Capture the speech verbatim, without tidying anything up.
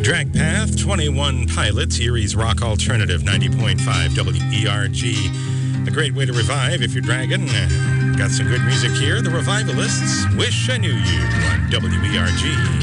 Drag Path, twenty-one Pilots, Erie's Rock Alternative, ninety point five W E R G. A great way to revive if you're dragging. Got some good music here. The Revivalists, Wish I Knew You on W E R G.